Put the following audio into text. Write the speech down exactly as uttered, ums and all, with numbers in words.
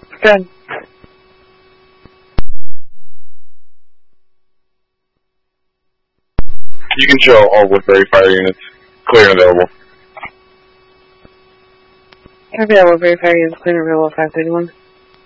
Good. You can show all Woodbury fire units clear and available. Copy that, Woodbury fire units clear and available, five thirty-one.